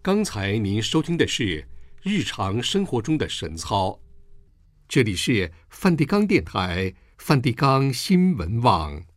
刚才您收听的是日常生活中的神操，这里是梵蒂冈电台、梵蒂冈新闻网。